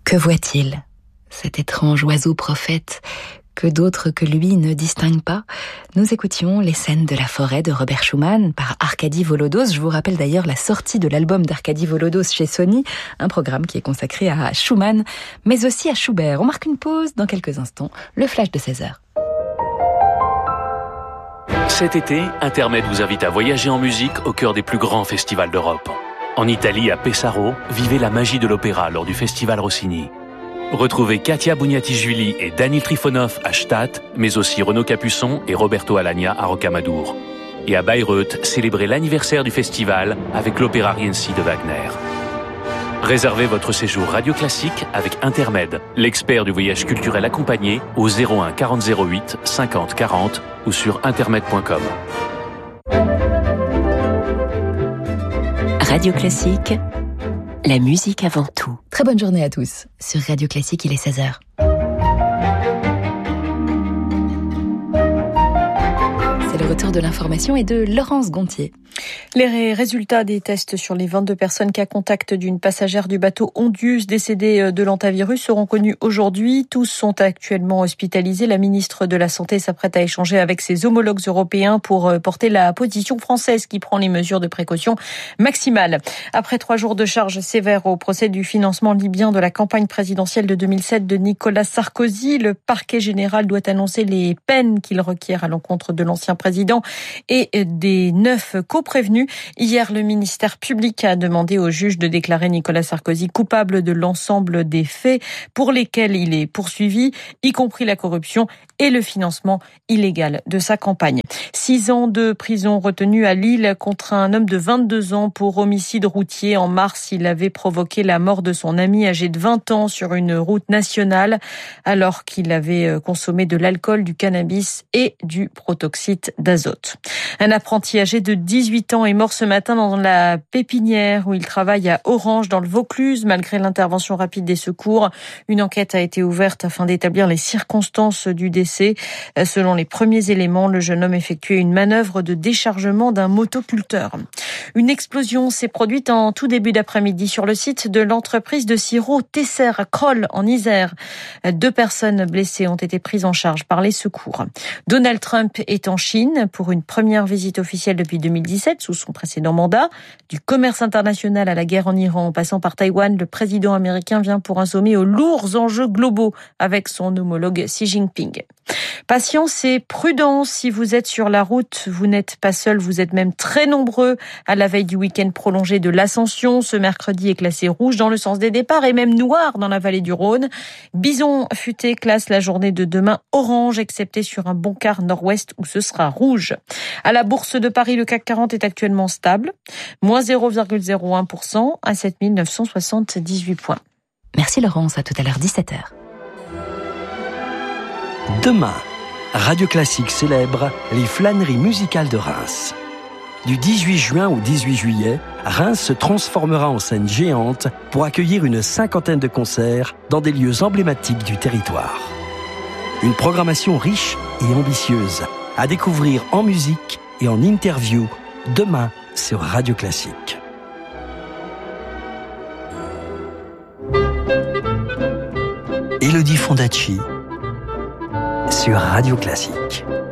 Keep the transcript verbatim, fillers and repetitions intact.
Que voit-il, cet étrange oiseau prophète que d'autres que lui ne distinguent pas? Nous écoutions les scènes de la forêt de Robert Schumann par Arkady Volodos. Je vous rappelle d'ailleurs la sortie de l'album d'Arkady Volodos chez Sony, un programme qui est consacré à Schumann, mais aussi à Schubert. On marque une pause dans quelques instants, le flash de seize heures. Cet été, Intermed vous invite à voyager en musique au cœur des plus grands festivals d'Europe. En Italie, à Pesaro, vivez la magie de l'opéra lors du festival Rossini. Retrouvez Katia Bugnatigvili et Daniel Trifonov à Stade, mais aussi Renaud Capuçon et Roberto Alagna à Rocamadour. Et à Bayreuth, célébrez l'anniversaire du festival avec l'opéra Rienzi de Wagner. Réservez votre séjour radio classique avec Intermed, l'expert du voyage culturel accompagné au zéro un quarante zéro huit cinquante quarante ou sur intermed point com. Radio Classique, la musique avant tout. Très bonne journée à tous. Sur Radio Classique, il est seize heures. C'est le retour de l'information et de Laurence Gontier. Les résultats des tests sur les vingt-deux personnes cas contact d'une passagère du bateau Ondius décédée de l'hantavirus seront connus aujourd'hui. Tous sont actuellement hospitalisés. La ministre de la Santé s'apprête à échanger avec ses homologues européens pour porter la position française qui prend les mesures de précaution maximales. Après trois jours de charges sévères au procès du financement libyen de la campagne présidentielle de deux mille sept de Nicolas Sarkozy, le parquet général doit annoncer les peines qu'il requiert à l'encontre de l'ancien président et des neuf co-prévenus. Hier, le ministère public a demandé au juge de déclarer Nicolas Sarkozy coupable de l'ensemble des faits pour lesquels il est poursuivi, y compris la corruption et le financement illégal de sa campagne. Six ans de prison retenue à Lille contre un homme de vingt-deux ans pour homicide routier. En mars, il avait provoqué la mort de son ami âgé de vingt ans sur une route nationale alors qu'il avait consommé de l'alcool, du cannabis et du protoxyde d'azote. Un apprenti âgé de dix-huit ans est mort ce matin dans la pépinière où il travaille à Orange dans le Vaucluse malgré l'intervention rapide des secours. Une enquête a été ouverte afin d'établir les circonstances du décès. Selon les premiers éléments, le jeune homme effectuait une manœuvre de déchargement d'un motoculteur. Une explosion s'est produite en tout début d'après-midi sur le site de l'entreprise de sirop Tesser à Crolles en Isère. Deux personnes blessées ont été prises en charge par les secours. Donald Trump est en Chine pour une première visite officielle depuis deux mille dix-sept sous son précédent mandat. Du commerce international à la guerre en Iran en passant par Taïwan, le président américain vient pour un sommet aux lourds enjeux globaux avec son homologue Xi Jinping. Patience et prudence, si vous êtes sur la route, vous n'êtes pas seul, vous êtes même très nombreux. À la veille du week-end prolongé de l'Ascension, ce mercredi est classé rouge dans le sens des départs et même noir dans la vallée du Rhône. Bison Futé classe la journée de demain orange, excepté sur un bon quart nord-ouest où ce sera rouge. À la Bourse de Paris, le C A C quarante est actuellement stable, moins zéro virgule zéro un pour cent à sept mille neuf cent soixante-dix-huit points. Merci Laurence, à tout à l'heure, dix-sept heures. Demain, Radio Classique célèbre les flâneries musicales de Reims. Du dix-huit juin au dix-huit juillet, Reims se transformera en scène géante pour accueillir une cinquantaine de concerts dans des lieux emblématiques du territoire. Une programmation riche et ambitieuse à découvrir en musique et en interview demain sur Radio Classique. Élodie Fondacci sur Radio Classique.